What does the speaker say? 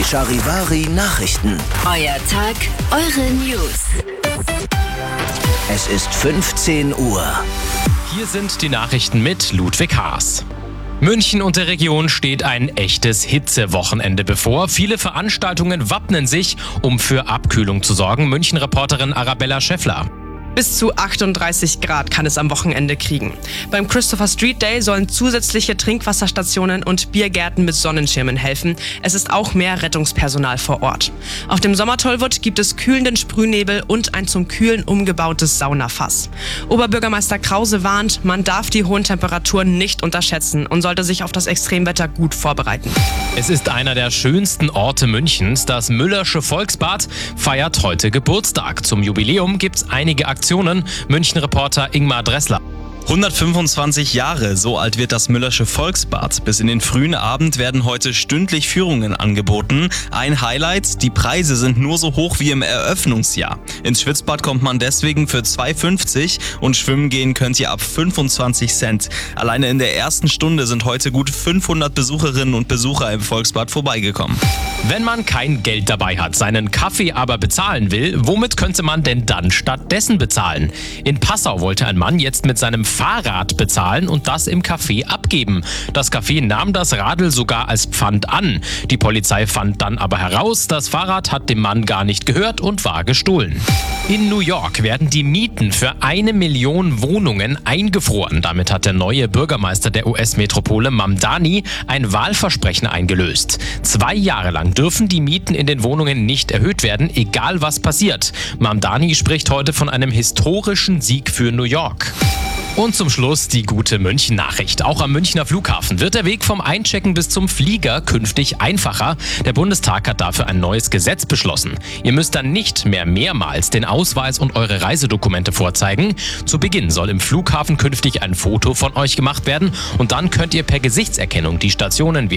Die Charivari Nachrichten. Euer Tag, eure News. Es ist 15 Uhr. Hier sind die Nachrichten mit Ludwig Haas. München und der Region steht ein echtes Hitzewochenende bevor. Viele Veranstaltungen wappnen sich, um für Abkühlung zu sorgen. München-Reporterin Arabella Scheffler. Bis zu 38 Grad kann es am Wochenende kriegen. Beim Christopher Street Day sollen zusätzliche Trinkwasserstationen und Biergärten mit Sonnenschirmen helfen. Es ist auch mehr Rettungspersonal vor Ort. Auf dem Sommertollwood gibt es kühlenden Sprühnebel und ein zum Kühlen umgebautes Saunafass. Oberbürgermeister Krause warnt, man darf die hohen Temperaturen nicht unterschätzen und sollte sich auf das Extremwetter gut vorbereiten. Es ist einer der schönsten Orte Münchens. Das Müllersche Volksbad feiert heute Geburtstag. Zum Jubiläum gibt es einige Aktionen. München-Reporter Ingmar Dressler. 125 Jahre, so alt wird das Müllersche Volksbad. Bis in den frühen Abend werden heute stündlich Führungen angeboten. Ein Highlight, die Preise sind nur so hoch wie im Eröffnungsjahr. Ins Schwitzbad kommt man deswegen für 2,50 und schwimmen gehen könnt ihr ab 25 Cent. Alleine in der ersten Stunde sind heute gut 500 Besucherinnen und Besucher im Volksbad vorbeigekommen. Wenn man kein Geld dabei hat, seinen Kaffee aber bezahlen will, womit könnte man denn dann stattdessen bezahlen? In Passau wollte ein Mann jetzt mit seinem Fahrrad bezahlen und das im Café abgeben. Das Café nahm das Radl sogar als Pfand an. Die Polizei fand dann aber heraus, das Fahrrad hat dem Mann gar nicht gehört und war gestohlen. In New York werden die Mieten für 1 Million Wohnungen eingefroren. Damit hat der neue Bürgermeister der US-Metropole Mamdani ein Wahlversprechen eingelöst. 2 Jahre lang dürfen die Mieten in den Wohnungen nicht erhöht werden, egal was passiert. Mamdani spricht heute von einem historischen Sieg für New York. Und zum Schluss die gute München-Nachricht. Auch am Münchner Flughafen wird der Weg vom Einchecken bis zum Flieger künftig einfacher. Der Bundestag hat dafür ein neues Gesetz beschlossen. Ihr müsst dann nicht mehr mehrmals den Ausweis und eure Reisedokumente vorzeigen. Zu Beginn soll im Flughafen künftig ein Foto von euch gemacht werden und dann könnt ihr per Gesichtserkennung die Stationen wie